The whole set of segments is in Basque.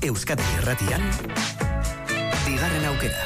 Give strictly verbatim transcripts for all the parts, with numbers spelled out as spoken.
Euskadi Irratian, bigarren aukera.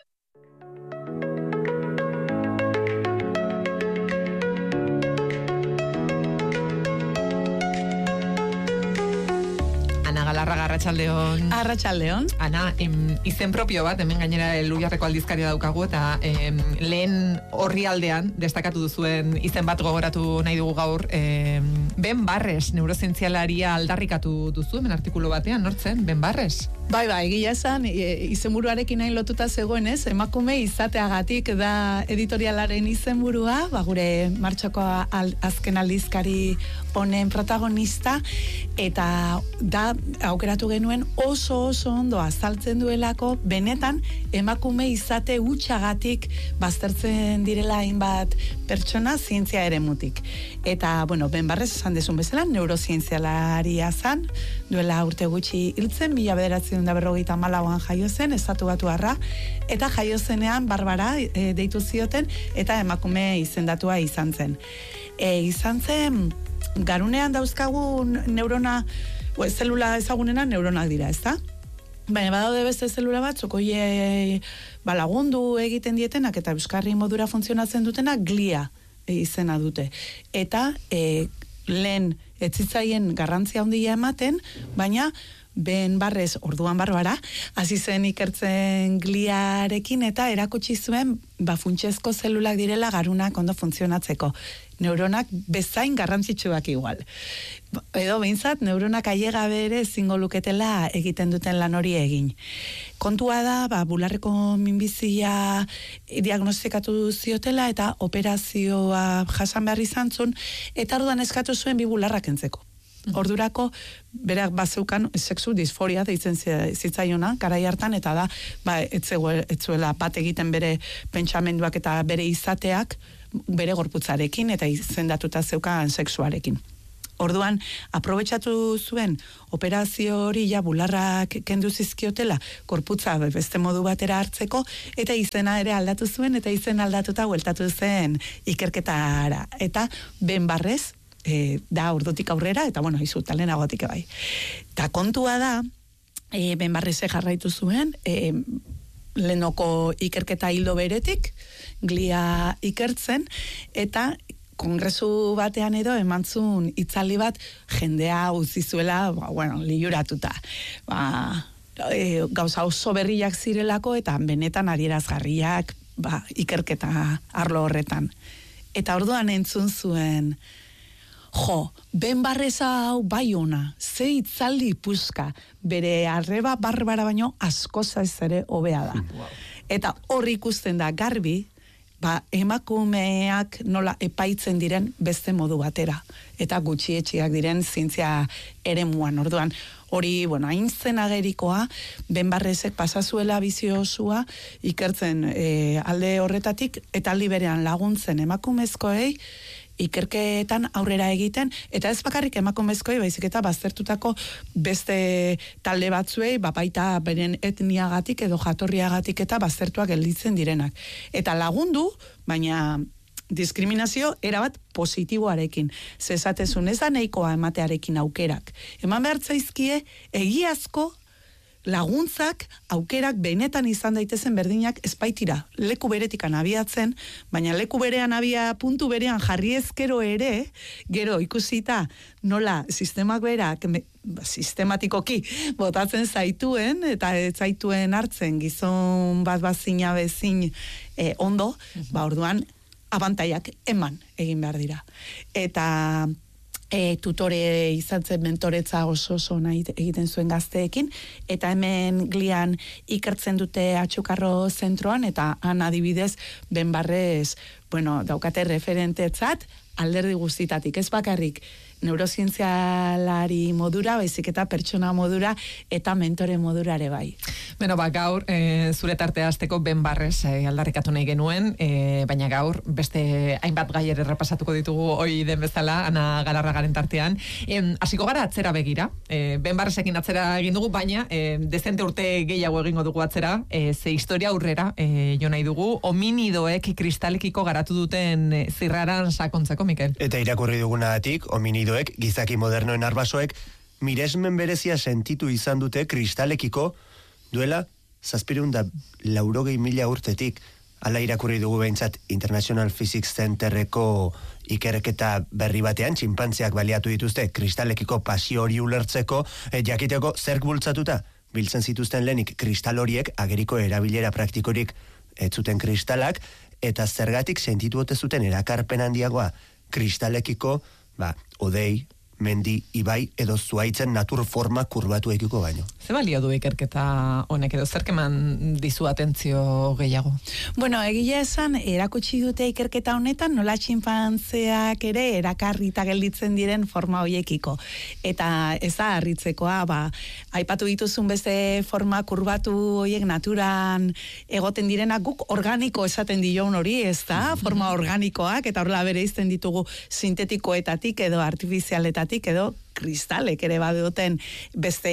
Galarraga, arratsaldeon. Arratsaldeon. Ana, em, izen propio bat, hemen gainera Elurriarreko aldizkaria daukagu, eta em, lehen orrialdean destakatu duzuen izen bat gogoratu nahi dugu gaur. Em, Ben Barres, neurozientzialaria aldarrikatu duzu, hemen artikulu batean, nortzen? Ben Barres? Bai, bai, egia esan, izenburuarekin hain lotuta zegoenez, emakume izateagatik da editorialaren izenburua, ba, gure martxoko al, azken aldizkari honen protagonista, eta da aukeratu genuen oso oso ondo azaltzen duelako, benetan emakume izate hutsagatik baztertzen direla hainbat pertsona zientzia eremutik. Eta, bueno, Ben Barres esan dezun bezala, neurozientzialaria zan, duela urte gutxi hiltzen, mila bederatziehun eta berrogeita hamalauan jaio zen, estatu batuarra, eta jaio zenean Barbara e, deitu zioten, eta emakume izendatua izan zen. E, izan zen, garunean dauzkagun neurona, Pues, zelula ezagunena neuronak dira, ezta? Baina badaude beste zelula batzuk, oie balagundu egiten dietenak eta euskarri modura funtzionatzen dutenak glia izena dute. Eta e, lehen etzitzaien garrantzia handia ematen, baina Ben Barres, orduan Barbara, hasi zen ikertzen gliarekin eta erakutsi zuen ba, funtsezko zelulak direla garunak ondo funtzionatzeko. Neuronak bezain garrantzitsuak igual. Edo behintzat, neuronak ailegabe ere ezingo luketela egiten duten lan hori egin. Kontua da, ba, bularreko minbizia diagnostikatu ziotela eta operazioa jasan behar izan zuen, eta orduan eskatu zuen bi bularrak entzeko. Ordurako, berak bazeukan sexu disforia deitzen zitzaiona, garai hartan, eta da, ba, etzuela bat egiten bere pentsamenduak eta bere izateak, bere gorputzarekin eta izendatuta zeukan sexuarekin. Orduan, aprobetxatu zuen operazio hori ja bularrak kendu zizkiotela, gorputza beste modu batera hartzeko, eta izena ere aldatu zuen, eta izen aldatuta hueltatu zen ikerketara. Eta Ben Barres, E, da ordutik aurrera, eta bueno, izu talenagotik bai. Ta kontua da, e, Ben Barrese jarraitu zuen, e, lehenoko ikerketa hildo beretik, glia ikertzen, eta kongresu batean edo emantzun itzaldi bat jendea utzizuela, ba, bueno, liuratuta. Ba, e, gauza oso berriak zirelako, eta benetan adierazgarriak ba, ikerketa arlo horretan. Eta orduan entzun zuen, jo, Ben Barres hau bai ona, ze itzaldi puzka, bere arreba Barbara baino askoz ez ere hobea da. Wow. Eta hor ikusten da garbi, ba, emakumeak nola epaitzen diren beste modu batera, eta gutxietxiak diren zientzia eremuan. Orduan, hori, bueno, hain zen agerikoa, Ben Barresek pasazuela bizio osua ikertzen e, alde horretatik, eta aldi berean laguntzen emakumezkoei, ikerketan aurrera egiten, eta ez bakarrik emakumezkoei, baizik eta baztertutako beste talde batzuei, bapaita beren etniagatik edo jatorriagatik eta baztertuak gelditzen direnak. Eta lagundu, baina diskriminazio erabat positiboarekin. Zesatezun ez da nahikoa ematearekin aukerak. Eman behar zaizkie egiazko laguntzak, aukerak benetan izan daitezen berdinak espaitira. Leku beretikan abiatzen, baina leku berean abia puntu berean jarri ezkero ere, gero ikusita nola sistemak berak me, sistematikoki botatzen zaituen, eta ez zaituen hartzen gizon bat bazina bezin eh, ondo, uh-huh. ba orduan abantaiak eman egin behar dira. Eta E, tutore izan zen mentoretza oso oso nahi egiten zuen gazteekin, eta hemen glian ikertzen dute Atxukarro zentroan, eta han adibidez Ben Barres, bueno, daukate referentetzat alderdi guztitatik, ez bakarrik neurozientzialari modura, baizik eta pertsona modura eta mentore modura ere bai. Beno, ba, gaur e, zure tartea hasteko Ben Barres e, aldarrikatu nahi genuen, e, baina gaur beste hainbat gai ere repasatuko ditugu hoi den bezala, Ana Galarragaren tartean. Hasiko gara atzera begira, e, Ben Barresekin atzera egin dugu, baina e, dezente urte gehiago egingo dugu atzera, e, ze historia aurrera e, jo nahi dugu, hominidoek kristalekiko garatu duten e, zirraran sakontzeko, Mikel. Eta irakurri dugunagatik, hominidoek, gizaki modernoen arbasoek, miresmen berezia sentitu izan dute kristalekiko duela zazpireun da laurogei mila urtetik. Ala irakurri dugu behintzat International Physics Centerreko ikerketa berri batean, txinpantzeak baliatu dituzte kristalekiko pasio hori ulertzeko, e, jakiteko zerk bultzatuta, biltzen zituzten lehenik kristal horiek, ageriko erabilera praktikorik ez zuten kristalak, eta zergatik sentitu ote zuten erakarpen handiagoa kristalekiko, ba, odei, mendi, ibai, edo zuaitzen natur forma kurbatu ekiko baino. Ze balio du ikerketa honek edo zerk eman dizu atentzio gehiago? Bueno, egia esan, erakutsi dute ikerketa honetan, nola txinpantzeak ere erakarrita gelditzen diren forma hoiekiko. Eta ez da harritzekoa, ba, aipatu dituzun beste forma kurbatu hoiek naturan egoten direnak guk organiko esaten dion hori, ez da? Forma organikoak, eta horrela bereizten ditugu sintetikoetatik edo artifizialetatik edo kristalek ere baduten beste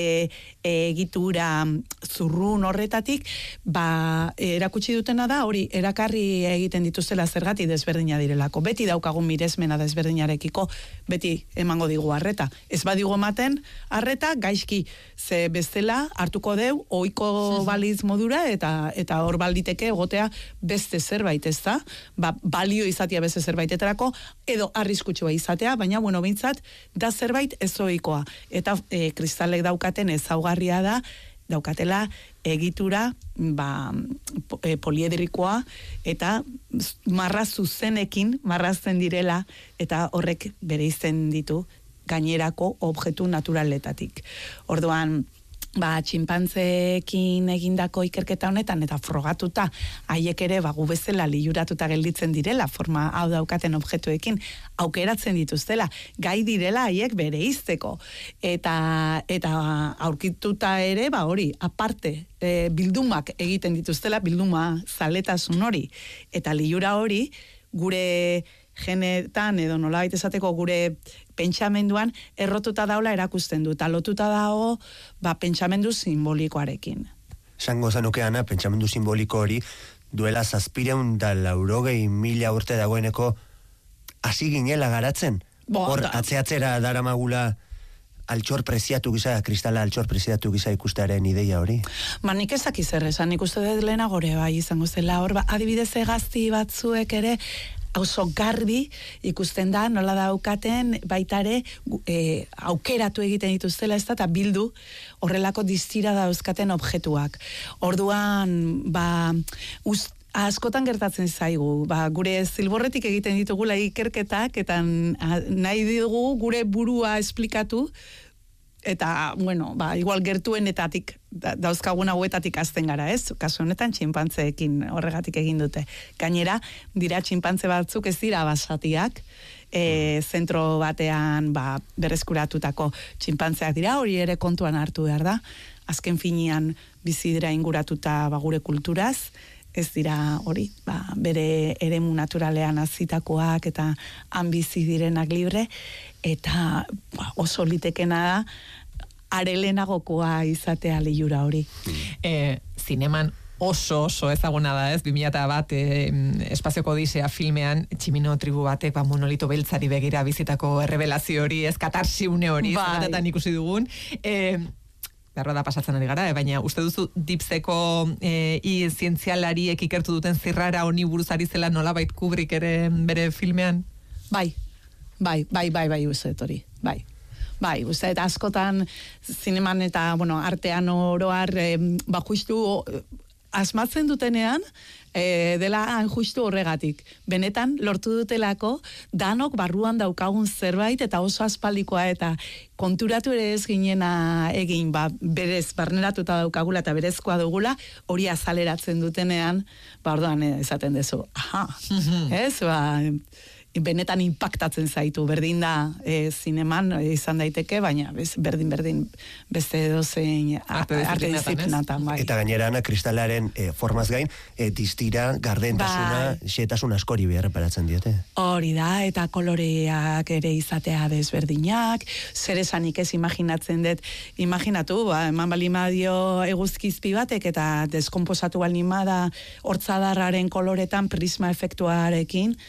egitura zurrun horretatik, ba, erakutsi dutena da, hori, erakarri egiten dituztela zergatik desberdina direlako. Beti daukagun miresmena desberdinarekiko, beti emango digu arreta. Ez badigu ematen arreta, gaizki, ze bestela hartuko deu, ohiko baliz modura, eta eta hor balditeke egotea beste zerbait, ez da? Ba, balio izatea beste zerbaitetarako, edo arriskutsua izatea, baina, bueno, bintzat, da zerbait ez ohikoa. Eta e, kristalek daukaten ezaugarria da, daukatela egitura ba, e, poliedrikoa eta marra zuzenekin marrazten direla, eta horrek bereizten ditu gainerako objektu naturaletatik. Orduan, ba, txinpantzeekin egindako ikerketa honetan, eta frogatuta, haiek ere, ba, gu bezala liuratuta gelditzen direla, forma hau daukaten objektuekin, aukeratzen dituztela, gai direla haiek bereizteko. Eta, eta aurkituta ere, ba, hori, aparte, e, bildumak egiten dituztela, bilduma zaletasun hori, eta liura hori, gure genetan edo nolabait esateko gure pentsamenduan errotuta daula erakusten du, eta lotuta dago ba, pentsamendu simbolikoarekin. Sango zanukeana, pentsamendu simboliko hori duela zazpireun da laurogei mila urte dagoeneko hasi ginela garatzen. Bo, Hor, da. atzeatzera daramagula altxor preziatu gisa, kristala altxor preziatu gisa ikustearen ideia hori. Ba, nik ezak izan esan, nik uste dut lehenagore bai izango zela, hor, ba, adibidez egazti batzuek ere, oso garbi ikusten da, nola daukaten baitare e, aukeratu egiten dituztela, ez da, eta bildu horrelako distira dauzkaten objektuak. Orduan, ba, ust, askotan gertatzen zaigu, ba, gure zilborretik egiten ditugula ikerketak, eta nahi dugu gure burua esplikatu, eta, bueno, ba, igual gertuenetatik, da, dauzkagun hauetatik azten gara, ez? Kasu honetan txinpantzeekin horregatik egin dute. Gainera, dira txinpantze batzuk ez dira basatiak, e, zentro batean ba, berreskuratutako txinpantzeak dira, hori ere kontuan hartu behar da. Azken finean bizi dira inguratuta ba, gure kulturaz, ez dira hori, ba, bere eremu naturalean hazitakoak eta han bizi direnak libre, eta ba, oso litekena da, arelenagokoa izatea lehiura hori. E, zineman oso oso ezaguna da, ez, bi mila bat e, Espazioko Odisea filmean tximino tribu batek ba, monolito beltzari begira bizitako errebelazio hori, ez, katarsiune hori, bai. Zatetan ikusi dugun. E, Berra da pasatzen ari gara, eh? Baina uste duzu dipseko e, i zientzialariek ikertu duten zirrara honi buruzari zela nolabait Kubrick ere bere filmean? Bai, bai, bai, bai, bai, uste hori, bai. Bai, uste, eta askotan zineman eta, bueno, artean oroar, eh, ba, justu asmatzen dutenean, e, dela hain justu horregatik. Benetan, lortu dutelako, danok barruan daukagun zerbait, eta oso aspaldikoa, eta konturatu ere ez ginena egin, ba, berez, barneratuta daukagula, eta berezkoa dugula, hori azaleratzen dutenean, ba, orduan, esaten dezu, aha, ez, ba, benetan impactatzen zaitu, berdin da e, zineman e, izan daiteke, baina bez, berdin berdin beste dozein arte disiplinatan. Bai. Eta gainera ana kristalaren e, formaz gain, e, distira, gardentasuna, bai. Xetasun askori behar reparatzen diote. Hori da, eta koloreak ere izatea desberdinak, zer esanik ez imaginatzen dut, imaginatu, ba, eman balimadio eguzkizpi batek, eta deskomposatu balimada hortzadarraren koloretan prisma efektuarekin,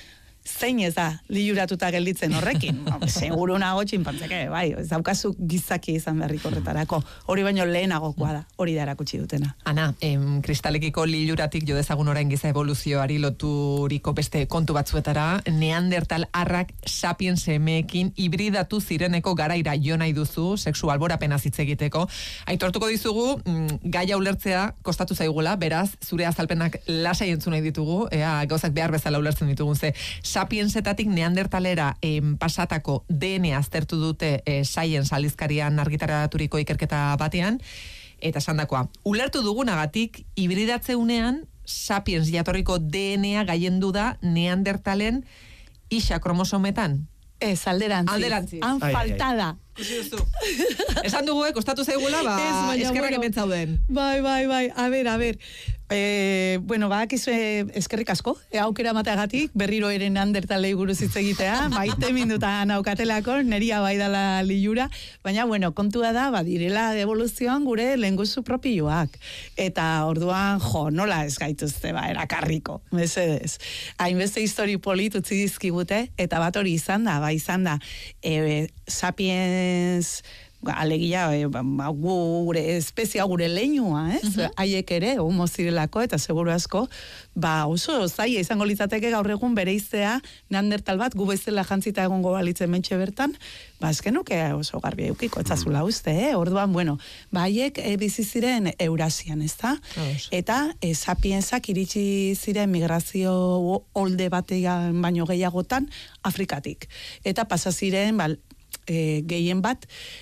zein ez da liuratuta gelditzen horrekin. Seguru nago txinpantzeke, bai, ez daukazu gizaki izan beharrik horretarako. Hori baino lehenagokoa da, hori da erakutsi dutena. Ana, em, kristalekiko liluratik jo dezagun orain giza evoluzioari loturiko beste kontu batzuetara, Neandertal arrak sapiens emeekin hibridatu zireneko garaira jo nahi duzu, sexu alborapena hitz egiteko. Aitortuko dizugu, mm, gaia ulertzea kostatu zaigula, beraz, zure azalpenak lasai entzun nahi ditugu, ea gauzak behar bezala ulertzen ditugun, ze sapiensetatik neandertalera eh, pasatako D N A aztertu dute eh, Science aldizkarian argitaraturiko ikerketa batean, eta esandakoa, ulertu dugunagatik hibridatzeunean sapiens jatorriko D N A gailendu da neandertalen isa kromosometan. Ez, alderantziz. Alderantziz. Han Ai, ai, faltada. Esan dugu, eh, kostatu zaigula, ba, eskerrak bueno, hementzauden. Bai, bai, bai, a ber, a ber. Eh, bueno, ba, akizue eskerrik asko, e, aukera mateagatik, berriro ere neandertalei buruz hitz egitea, maite minuta naukatelako, neria bai dala liura, baina, bueno, kontua da, badirela evoluzioan gure lenguzu propioak. Eta orduan, jo, nola ez gaituzte, ba, erakarriko, mesedez. Hainbeste histori polit utzi dizkigute, eta bat hori izan da, ba, izan da, e, sapiens... alegia, e, ba, gure espezia, gure leinua, ez? Uh-huh. Haiek ere, homo zirelako, eta seguru asko, ba, oso zaila izango litzateke gaur egun bereiztea neandertal bat, gu bezala jantzita egongo balitzen mentxe bertan, ba, eskenuke oso garbi eukiko, etzazula uste, eh? Orduan, bueno, ba, haiek e, bizi ziren Eurasian, ez da? Oh, eta e, sapiensak iritsi ziren migrazio olde batean baino gehiagotan Afrikatik. Eta pasa ziren, ba, E, gehien bat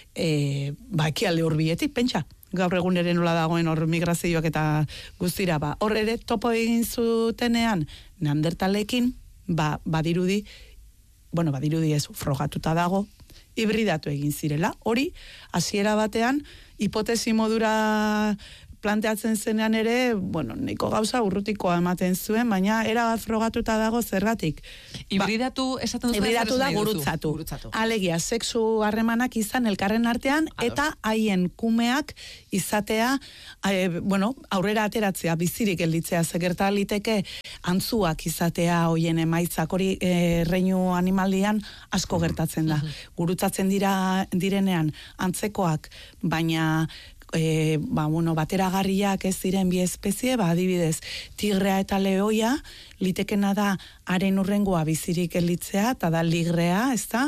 e, ba, ekialde hurbietik, pentsa gaur egun ere nola dagoen hor migrazioak eta guztira, ba, hor ere topo egin zutenean neandertalekin, ba, badirudi bueno, badirudi ez frogatuta dago hibridatu egin zirela, hori hasiera batean hipotesi modura planteatzen zenean ere, bueno, nahiko gauza urrutikoa ematen zuen, baina era bat frogatuta dago zergatik. Hibridatu esaten duzu? Hibridatu da gurutzatu. gurutzatu. Alegia, sexu harremanak izan elkarren artean, eta haien kumeak izatea, e, bueno, aurrera ateratzea, bizirik gelditzea, zegerta liteke antzuak izatea hoien emaitzak, hori e, reinu animalian asko gertatzen da. Gurutzatzen dira direnean antzekoak, baina E, ba, bueno, bateragarriak ez ziren bi espezie, ba, adibidez, tigrea eta lehoia, litekena da haren urrengoa bizirik gelditzea, eta da ligrea, ez da?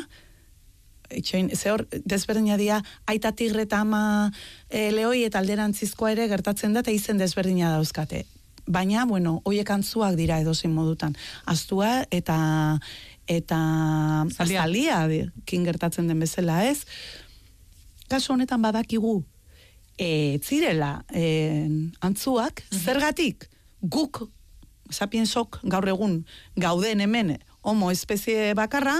Etxoin, ze hor, desberdina dia, aita tigre eta ama e, lehoi eta alderantzizkoa ere gertatzen da, eta izen desberdina dauzkate. Baina, bueno, hoiek antzuak dira edozein modutan. Aztua eta eta zalia, zalia kin gertatzen den bezala, ez? Kasu honetan badakigu, E, zirela e, antzuak, uh-huh. Zergatik guk sapiensok gaur egun gauden hemen homo espezie bakarra,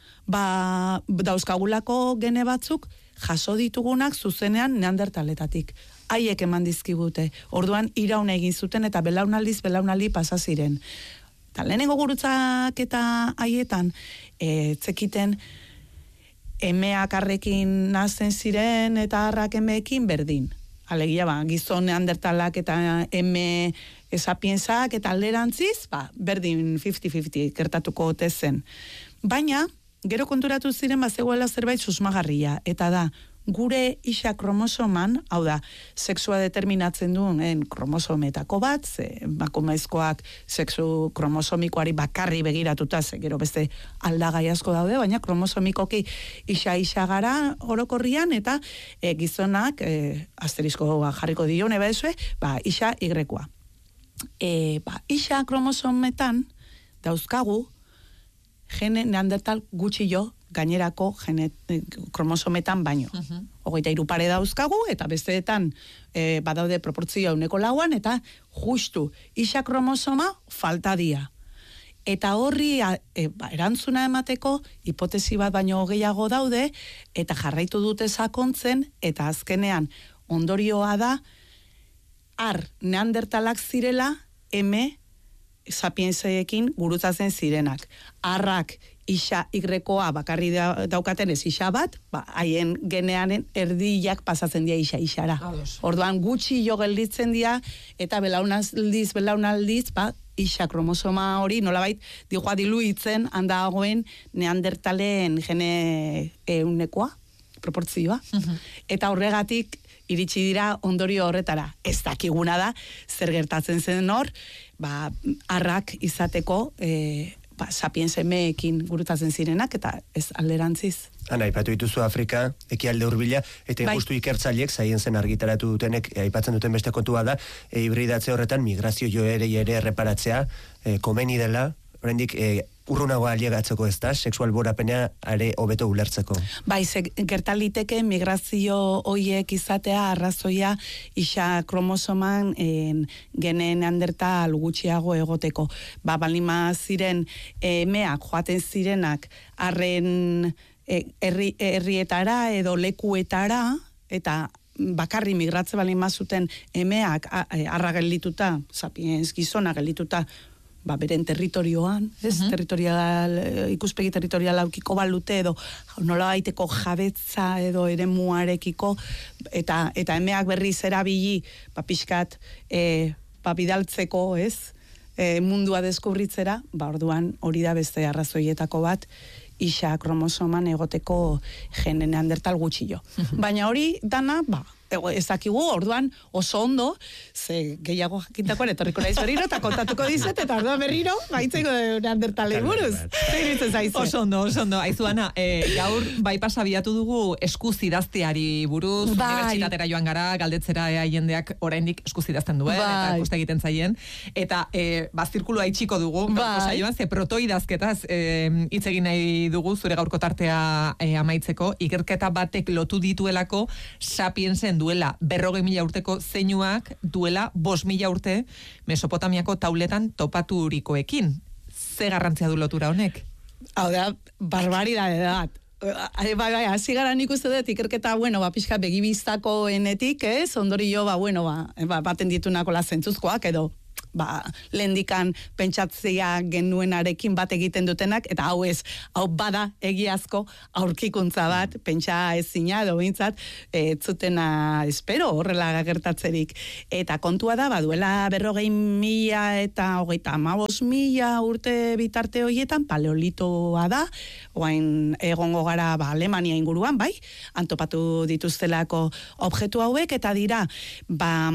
ba, dauzkagulako gene batzuk jaso ditugunak zuzenean neandertaletatik. Haiek eman dizkigute. Orduan iraun egin zuten eta belaunaldiz belaunaldi pasa ziren. Ta lehenengo gurutzak eta haietan e, zekiten emeak arrekin nazten ziren eta arrak emeekin berdin. Alegia, ba, gizon neandertalak eta eme sapiensak eta alderantziz, ba, berdin fifty fifty gertatuko ote zen. Baina, gero konturatu ziren bazegoela zerbait susmagarria, eta da, gure isa kromosoman, hau da, sexua determinatzen duen kromosometako bat, ze emakumezkoak sexu kromosomikoari bakarri begiratuta, ze gero beste aldagai asko daude, baina kromosomikoki isa-isa gara orokorrian, eta e, gizonak, e, asterisko jarriko dio, neba ezue, ba, isa igrekoa. E, ba, isa kromosometan dauzkagu gene neandertal gutxi jo gainerako genet, kromosometan baino. Uh-huh. Hogeita hiru pare dauzkagu, eta besteetan e, badaude proportzioa uneko lauan, eta justu isa kromosoma falta dia. Eta horri e, ba, erantzuna emateko hipotesi bat baino gehiago daude, eta jarraitu dute sakontzen, eta azkenean ondorioa da, ar neandertalak zirela, eme sapienseekin gurutzatzen zirenak. Arrak isa igrekoa bakarri da, daukaten ez isa bat, ba, haien genearen erdiak pasatzen dira isa isara. Orduan gutxi jo gelditzen dira, eta belaunaldiz, belaunaldiz, ba, isa kromosoma hori nolabait digoa diluitzen handagoen neandertalen gene eunekoa, proportzioa. Uh-huh. Eta horregatik iritsi dira ondorio horretara. Ez dakiguna da, zer gertatzen zen hor, ba, arrak izateko e, ba, sapiens emeekin gurutatzen zirenak, eta ez alderantziz. Ana, aipatu dituzu Afrika, ekialde hurbila, eta bai. Justu ikertzaileek zaien zen argitaratu dutenek, e, aipatzen duten beste kontua da, e, hibridatze horretan migrazio joerei ere erreparatzea, e, komeni dela, oraindik e, urrunago ailegatzeko ez da, sexual borapenea are hobeto ulertzeko. Bai, gertaliteke migrazio hoiek izatea arrazoia isa kromosoman en, gene neandertal gutxiago egoteko. Ba, balima ziren emeak joaten zirenak arren herri, herrietara edo lekuetara, eta bakarri migratze balima zuten emeak arra geldituta, sapiens gizona geldituta, ba, beren territorioan, ez, uh-huh. territorial, ikuspegi territorial aukiko balute edo nola baiteko jabetza edo ere muarekiko, eta, eta emeak berriz erabili, ba, pixkat, e, ba, bidaltzeko, ez, e, mundua deskubritzera, ba, orduan hori da beste arrazoietako bat, isa kromosoman egoteko gene neandertal gutxillo. Uh-huh. Baina hori dana, ba, ez dakigu, orduan oso ondo, ze gehiago jakintakoan etorriko naiz berriro, eta kontatuko dizet, eta orduan berriro, gaitzeko neandertalei buruz. Zeiritzen zaizu. Oso ondo, oso ondo. Aizu, Ana, e, gaur bai pasabiatu dugu eskuz idazteari buruz, bai. Unibertsitatera joan gara, galdetzera ea jendeak oraindik eskuz idazten duen, bai. Eta ikuste egiten zaien, eta e, ba, zirkulua itxiko dugu, bai. Saioan, ze protoidazketaz hitz e, egin nahi dugu, zure gaurko tartea e, amaitzeko, ikerketa batek lotu dituelako sapiensen duela berrogei mila urteko zeinuak duela bost mila urte Mesopotamiako tauletan topaturikoekin. Ze garrantzia du lotura honek? Hau da, barbaridade bat. Bai, bai, hasi gara nik uste dut, ikerketa, bueno, ba, pixka begibiztako enetik, ez? Ondorio, ba, bueno, ba, ba baten ditunako la zentzuzkoak, edo ba, lehendikan pentsatzea genuenarekin bat egiten dutenak, eta hau ez, hau bada egiazko aurkikuntza bat, pentsa ezina edo behintzat, ez zutena espero horrela gertatzerik. Eta kontua da, baduela berrogei mila eta hogeita hamabos mila urte bitarte horietan, paleolitoa da, oain egongo gara ba, Alemania inguruan, bai, antopatu dituztelako objektu hauek, eta dira, ba,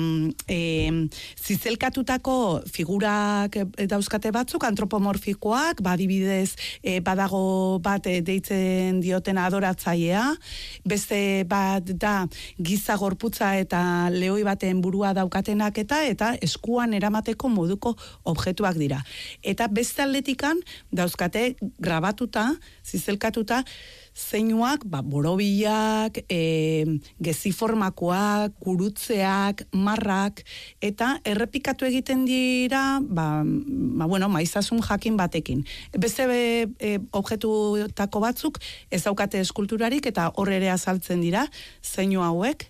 e, zizelkatutako figurak dauzkate batzuk, antropomorfikoak, badibidez e, badago bat e, deitzen dioten adoratzailea, beste bat da giza gorputza eta lehoi baten burua daukatenak eta eta eskuan eramateko moduko objektuak dira. Eta beste aldetikan dauzkate grabatuta, zizelkatuta, zeinuak, ba, borobilak, e, geziformakoak, gurutzeak, marrak, eta errepikatu egiten dira, ba, ba bueno, maiztasun jakin batekin. Beste e, objektutako batzuk ez daukate eskulturarik, eta hor ere azaltzen dira, zeinu hauek,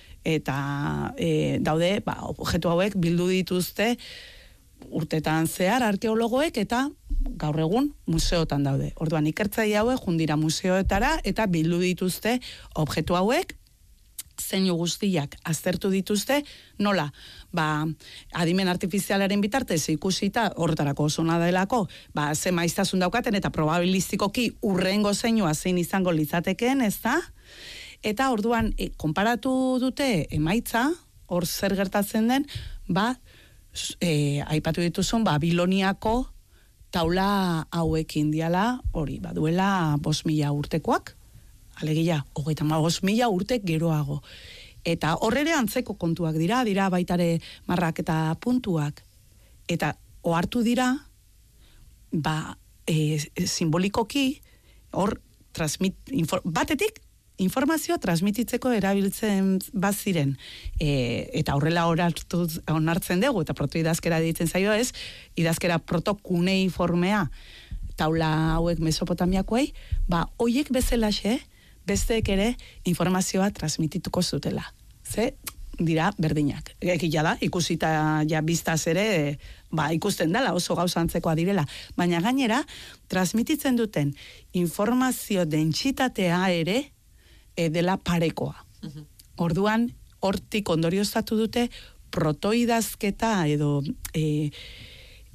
eta e, daude, ba, objektu hauek bildu dituzte, urtetan zehar arkeologoek eta gaur egun museotan daude. Orduan ikertzaile hauek jundira museoetara eta bildu dituzte objektu hauek, zeinu guztiak aztertu dituzte, nola, ba, adimen artifizialaren bitartez ikusita horretarako oso delako, ba, ze maiztasun daukaten eta probabilistikoki urrengo zeinua zein izango litzatekeen, ez da? Eta orduan e, konparatu dute emaitza, hor zer gertatzen den, ba, E, aipatu dituzun Babiloniako taula hauekin diala, hori, baduela bost mila urtekoak, alegia, hogeita ma bost mila urte geroago. Eta horrere antzeko kontuak dira, dira baitare marrak eta puntuak. Eta ohartu dira, ba, e, simbolikoki, hor, transmit, infor, batetik, informazioa transmititzeko erabiltzen baziren, e, eta horrela onartzen dugu, eta protoidazkera ditzen zaio ez, idazkera protokuneiformea taula hauek Mesopotamiakoei, ba, hoiek bezalaxe, besteek ere informazioa transmitituko zutela. Ze, dira berdinak. Egia da, ikusita ja biztaz ere, ba, ikusten dela, oso gauzantzekoa direla. Baina gainera, transmititzen duten informazio dentsitatea ere, E, dela parekoa. Uh-huh. Orduan, hortik ondorioztatu dute protoidazketa edo e,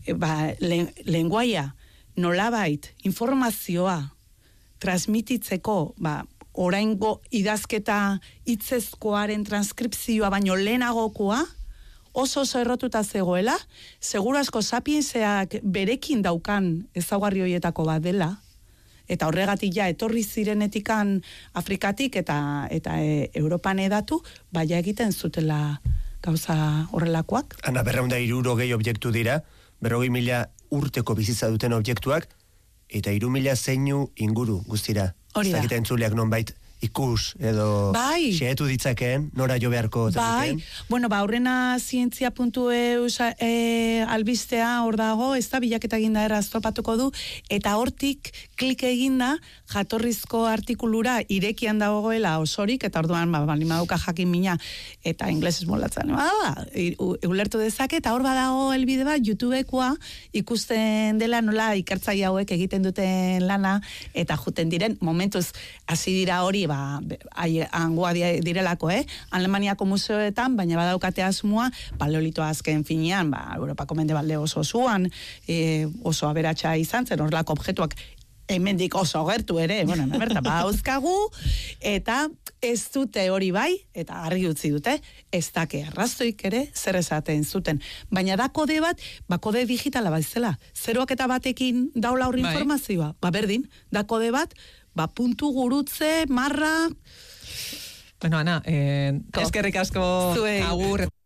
ba, le, lenguaia, nolabait, informazioa, transmititzeko, ba, oraingo idazketa hitzezkoaren transkripzioa baino lehenagokoa, oso oso errotuta zegoela, seguru asko sapienseak berekin daukan ezaugarri horietako bat dela, eta horregatik ja etorri zirenetikan Afrikatik eta eta e, Europan edatu, baina egiten zutela gauza horrelakoak. Ana, berreunda hirurogei objektu dira, berrogei mila urteko bizitza duten objektuak, eta hiru mila zeinu inguru guztira. Hori da. Zakita entzuleak nonbait ikus edo bai. xehetu ditzakeen, nora jo beharko bai, bueno, ba, horrena zientzia puntu e u e, albistea hor dago, ez da bilaketa eginda eraztopatuko du, eta hortik klik eginda jatorrizko artikulura irekian dagoela osorik, eta orduan, ba, bali maduka jakin mina, eta inglesez molatzen, ba, ulertu dezake, eta hor badago elbide bat, YouTubekoa ikusten dela nola ikertzaile hauek egiten duten lana, eta juten diren, momentuz, hasi dira hori, ba, hangoa direlako, eh? Alemaniako museoetan, baina badaukate asmoa, paleolitoa azken finean, ba, Europako mendebalde oso zuan, e, oso aberatsa izan zen, horrelako objektuak hemendik oso gertu ere, bueno, berta, ba, auskagu, eta ez dute hori bai, eta argi utzi dute, ez dake arrazoik ere, zer esaten zuten. Baina da kode bat, ba, kode digitala baizela, zeroak eta batekin daula horri bai. informazioa, ba, berdin, da kode bat, ba, puntu gurutze, marra... Bueno, Ana, eh, eskerrik asko Zuei. agur.